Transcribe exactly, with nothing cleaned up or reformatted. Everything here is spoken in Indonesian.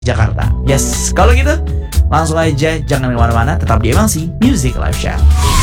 Jakarta. Yes, kalau gitu langsung aja jangan kemana-mana, tetap di M L C Music Live Chat.